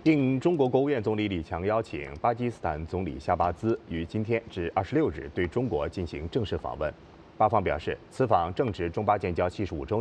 应中国国务院总理李强邀请，巴基斯坦总理夏巴兹于今天至26日对中国进行正式访问。巴方表示，此访正值中巴建交75周年。